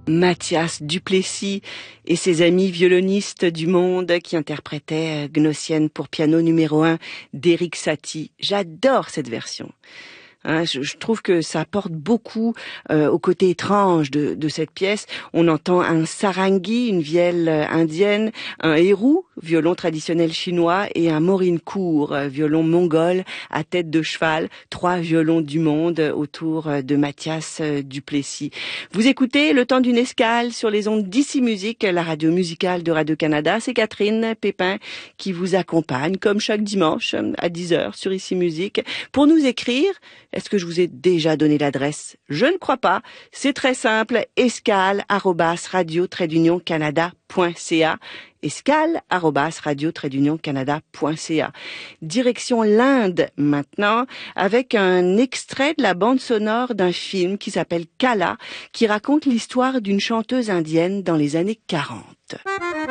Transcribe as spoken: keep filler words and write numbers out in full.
Mathias Duplessis et ses amis violonistes du monde qui interprétaient Gnossienne pour piano numéro un d'Erik Satie. J'adore cette version. Hein, je, je trouve que ça apporte beaucoup euh, au côté étrange de, de cette pièce. On entend un sarangi, une vielle indienne, un hérou, violon traditionnel chinois, et un morinkour, violon mongol à tête de cheval. Trois violons du monde autour de Mathias Duplessis. Vous écoutez Le Temps d'une escale sur les ondes d'Ici Musique, la radio musicale de Radio-Canada. C'est Catherine Pépin qui vous accompagne, comme chaque dimanche à dix heures sur Ici Musique. Pour nous écrire, est-ce que je vous ai déjà donné l'adresse? Je ne crois pas. C'est très simple. escale arobase radio trait d'union canada point c a. escale arobase radio trait d'union canada point c a. Direction l'Inde maintenant, avec un extrait de la bande sonore d'un film qui s'appelle Kala, qui raconte l'histoire d'une chanteuse indienne dans les années quarante.